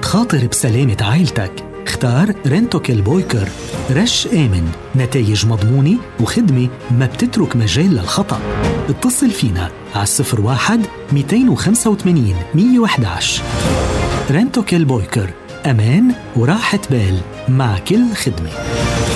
تخاطر بسلامة عائلتك اختار رنتوكيل بويكر. رش آمن، نتائج مضمونة وخدمة ما بتترك مجال للخطأ. اتصل فينا على 01-285-111. رنتوكيل بويكر، أمان وراحة بال مع كل خدمة.